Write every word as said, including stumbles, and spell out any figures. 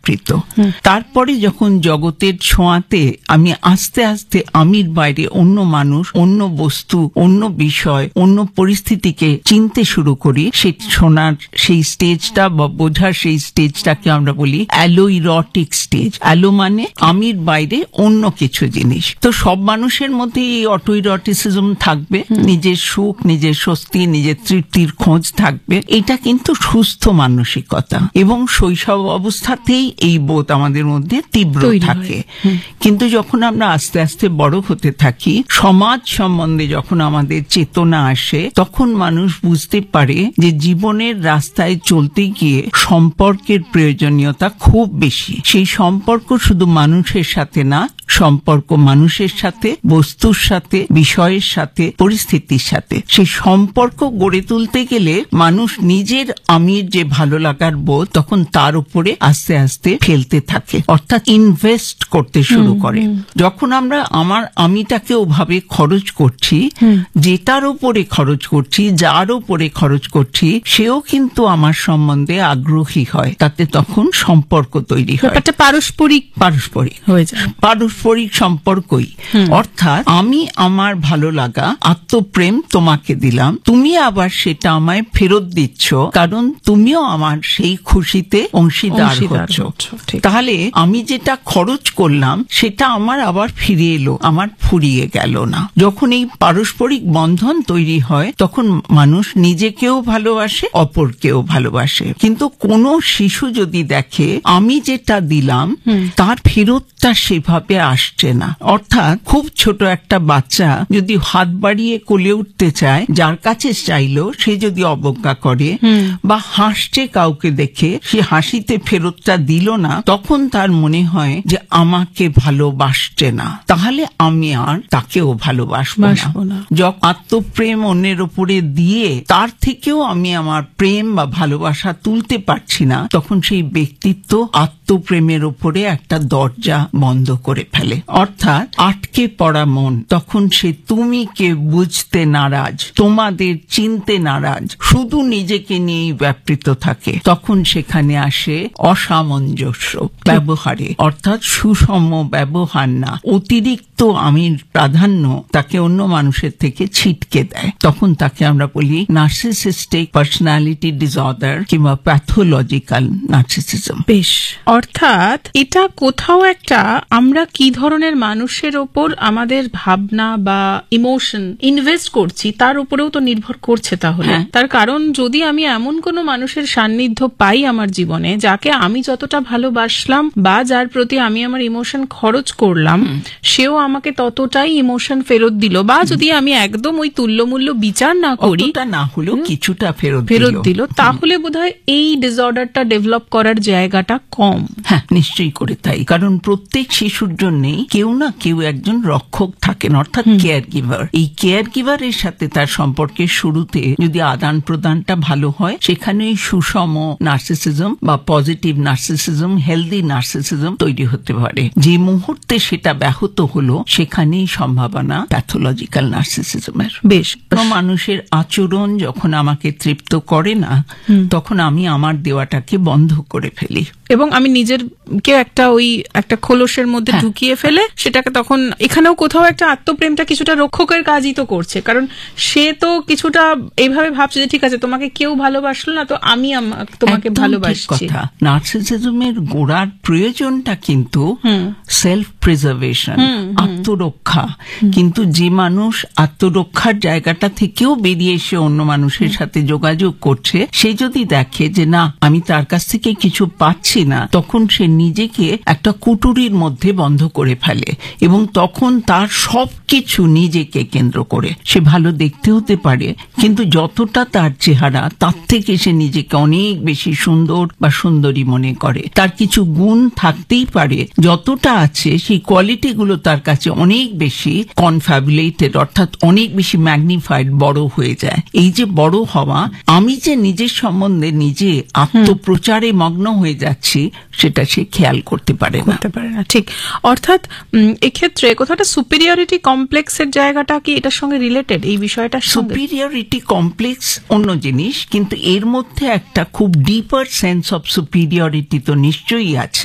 ব্যাপৃত। তারপরে যখন জগতের ছোঁয়াতে আমি আস্তে আস্তে আমির বাইরে অন্য মানুষ, অন্য বস্তু, অন্য বিষয়, অন্য পরিস্থিতিকে চিনতে শুরু করি, সেই শোনার সেই স্টেজটা বা বোঝার সেই স্টেজটাকে আমরা বলি অ্যালোইরটিক স্টেজ। অ্যালো মানে আমির বাইরে অন্য কিছু জিনিস। তো সব মানুষের মধ্যে এই অটোইরটিসিজম থাকবে, নিজের সুখ, নিজের স্বস্তি, নিজের তৃপ্তির খোঁজ থাকবে। এটা কিন্তু সুস্থ মানসিকতা এবং শৈশব অবস্থাতেই এই বোধ আমাদের মধ্যে তীব্র থাকে। কিন্তু যখন আমরা আস্তে আস্তে বড় হতে থাকি, সমাজ সম্বন্ধে যখন আমাদের চেতনা আসে, তখন মানুষ বুঝতে পারে যে জীবনের রাস্তায় চলতে গিয়ে সম্পর্কের প্রয়োজনীয়তা খুব বেশি। সেই সম্পর্ক শুধু মানুষের সাথে না, সম্পর্ক মানুষের সাথে, বস্তুর সাথে, বিষয়ের সাথে, পরিস্থিতির সাথে। সেই সম্পর্ক গড়ে তুলতে গেলে মানুষ নিজের আমির যে ভালো লাগার বোধ তখন তার উপরে আস্তে আস্তে ফেলতে থাকে, অর্থাৎ ইনভেস্ট করতে শুরু করে। যখন আমরা আমার আমিটাকে ওভাবে খরচ করছি, যেটার উপরে খরচ করছি, যার উপরে খরচ করছি, সেও কিন্তু আমার সম্বন্ধে আগ্রহী হয়, তাতে তখন সম্পর্ক তৈরি হয়। পারস্পরিক পারস্পরিক হয়ে যায়, পারস্পরিক সম্পর্কই। অর্থাৎ আমি আমার ভালো লাগা, আত্মপ্রেম তোমাকে দিলাম, তুমি আবার সেটা আমায় ফেরত দিচ্ছ, কারণ তুমিও আমার সেই খুশিতে অংশীদার হচ্ছ। তাহলে আমি যেটা খরচ করলাম সেটা আমার আবার ফিরে এলো, আমার ফুরিয়ে গেল না। যখন এই পারস্পরিক বন্ধন তৈরি হয় তখন মানুষ নিজেকেও ভালোবাসে, অপরকেও ভালোবাসে। কিন্তু কোনো শিশু যদি দেখে আমি যেটা দিলাম তার ফেরতটা সেভাবে আসছে না, অর্থাৎ খুব ছোট একটা বাচ্চা যদি হাত বাড়িয়ে কোলে উঠতে চায়, যার কাছে চাইলো সে যদি অবজ্ঞা করে বা হাসছে কাউকে দেখে, সে হাসিতে ফেরতটা দিল না, তখন তার মনে হয় যে আমাকে ভালোবাসছে না, তাহলে আমি আর তাকেও ভালোবাসবো না। যখন আত্মপ্রেম অন্যের উপরে দিয়ে তার থেকেও আমি আমার প্রেম বা ভালোবাসা তুলতে পারছি না, তখন সেই ব্যক্তিত্ব আত্মপ্রেমের উপরে একটা দরজা বন্ধ করে ফেলে। অর্থাৎ আটকে পড়া মন তখন সে তুমি কে বুঝতে নারাজ, তোমাদের চিনতে নারাজ, শুধু নিজেকে নিয়েই ব্যাপৃত থাকে। তখন সেখানে আসে অসামঞ্জস্য ব্যবহারে, অর্থাৎ সুষম ব্যবহার না, অতিরিক্ত আমির প্রাধান্য তাকে অন্য মানুষের থেকে ছিটকে দেয়। তখন তাকে আমরা বলি নার্সিসিস্টিক পার্সোনালিটি ডিসঅর্ডার কিংবা প্যাথোলজিক্যাল নার্সিসিজম। বেশ, অর্থাৎ এটা কোথাও একটা আমরা কি ধরনের মানুষের ওপর আমাদের ভাবনা বা ইমোশন ইনভেস্ট করছি তার উপরেও তো নির্ভর করছে। তাহলে তার কারণ যদি আমি এমন কোনো মানুষের সান্নিধ্য পাই আমার জীবনে যাকে আমি যতটা ভালোবাসলাম বা যার প্রতি আমি আমার ইমোশন খরচ করলাম, সেও আমাকে ততটাই ইমোশন ফেরত দিল, বা যদি আমি একদম ওই তুল্যমূল্য বিচার না করি, না হলেও কিছুটা ফেরত ফেরত দিল, তাহলে বোধহয় এই ডিসঅর্ডারটা ডেভেলপ করার জায়গাটা কম। হ্যাঁ, নিশ্চয়ই করে তাই। কারণ প্রত্যেক শিশুর জন্যই কেউ না কেউ একজন রক্ষক থাকেন, অর্থাৎ কেয়ার গিভার। এই কেয়ার গিভারের সাথে তার সম্পর্কের শুরুতে যদি আদান প্রদানটা ভালো হয়, সেখানেই সুষম নার্সিসিজম বা পজিটিভ নার্সিসিজম, হেলদি নার্সিসিজম তৈরি হতে পারে। যে মুহূর্তে সেটা ব্যাহত হলো, সেখানেই সম্ভাবনা প্যাথোলজিক্যাল নার্সিসিজমের। বেশ, মানুষের আচরণ যখন আমাকে তৃপ্ত করে না, তখন আমি আমার দেওয়াটাকে বন্ধ করে ফেলি এবং আমি নিজেরকে একটা ওই একটা খোলসের মধ্যে ঢুকিয়ে ফেলে সেটাকে, তখন এখানেও কোথাও একটা আত্মপ্রেমটা কিছুটা রক্ষকের কাজই তো করছে, কারণ সে তো কিছুটা এইভাবে ভাবছে যে ঠিক আছে তোমাকে কেউ ভালোবাসলো না, তো আমি তোমাকে ভালোবাসছি। নার্সিসিজমের গোড়ার প্রয়োজনটা কিন্তু সেলফ প্রিজার্ভেশন, আত্মরক্ষা। কিন্তু যে মানুষ আত্মরক্ষার জায়গাটা থেকেও বেরিয়ে এসে অন্য মানুষের সাথে যোগাযোগ করছে, সে যদি দেখে যে না আমি তার কাছ থেকে কিছু পাচ্ছি না, তখন সে নিজেকে একটা কুটুরির মধ্যে বন্ধ করে ফেলে এবং তখন তার সবকিছু নিজেকে কেন্দ্র করে। সে ভালো দেখতে হতে পারে, কিন্তু যতটা তার চেহারা তার থেকে সে নিজেকে অনেক বেশি সুন্দর বা সুন্দরী মনে করে। তার কিছু গুণ থাকতেই পারে, যতটা আছে সেই কোয়ালিটি গুলো তার কাছে অনেক বেশি কনফ্যাবুলেটেড, অর্থাৎ অনেক বেশি ম্যাগনিফাইড, বড় হয়ে যায়। এই যে বড় হওয়া, আমি যে নিজের সম্বন্ধে নিজে আত্মপ্রচারে মগ্ন হয়ে যাচ্ছি, সেটা সে খেয়াল করতে পারে না। ঠিক, অর্থাৎ এক্ষেত্রে কোথাও সুপিরিয়রিটি কমপ্লেক্সের জায়গাটা কি এটার সঙ্গে রিলেটেড? এই বিষয়টা সুপিরিয়রিটি কমপ্লেক্স অন্য জিনিস, কিন্তু এর মধ্যে একটা খুব ডিপার সেন্স অফ সুপিরিয়রিটি তো নিশ্চয়ই আছে।